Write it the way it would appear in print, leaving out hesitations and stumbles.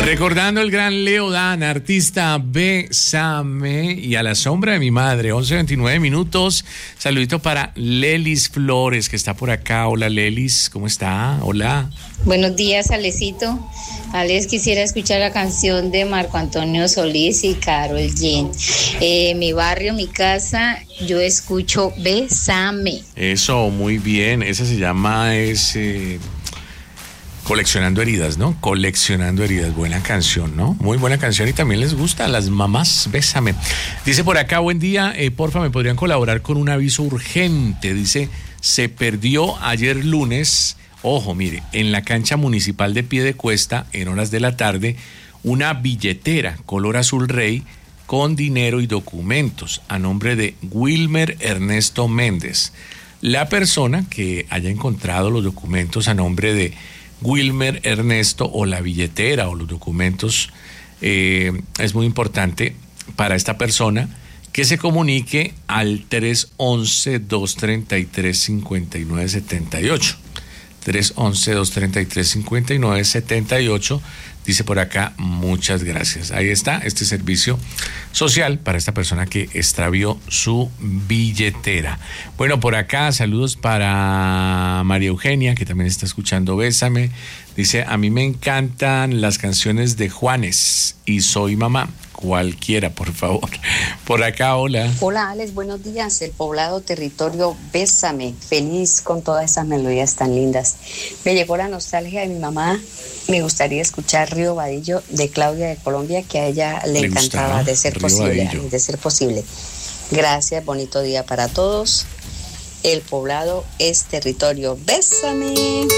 Recordando el gran Leo Dan, artista Bésame y A la sombra de mi madre, 11:29 minutos. Saludito para Lelis Flores, que está por acá. Hola Lelis, ¿cómo está? Hola. Buenos días, Alecito. Alex, quisiera escuchar la canción de Marco Antonio Solís y Karol G. Mi barrio, mi casa, yo escucho Bésame. Eso, muy bien. Esa se llama Coleccionando heridas, ¿no? Coleccionando heridas, buena canción, ¿no? Muy buena canción y también les gusta a las mamás, Bésame. Dice por acá, buen día, porfa, ¿me podrían colaborar con un aviso urgente? Dice, se perdió ayer lunes, ojo, mire, en la cancha municipal de Piedecuesta, en horas de la tarde, una billetera color azul rey con dinero y documentos a nombre de Wilmer Ernesto Méndez. La persona que haya encontrado los documentos a nombre de Wilmer Ernesto o la billetera o los documentos, es muy importante para esta persona que se comunique al 311-233-5978. 311-233-5978. Dice por acá, muchas gracias. Ahí está este servicio social para esta persona que extravió su billetera. Bueno, por acá saludos para María Eugenia, que también está escuchando Bésame. Dice, a mí me encantan las canciones de Juanes y Soy Mamá. Cualquiera, por favor. Por acá, hola. Hola, Alex, buenos días. El poblado territorio Bésame. Feliz con todas esas melodías tan lindas. Me llegó la nostalgia de mi mamá. Me gustaría escuchar Río Vadillo de Claudia de Colombia, que a ella le encantaba, de ser posible. Gracias, bonito día para todos. El poblado es territorio Bésame.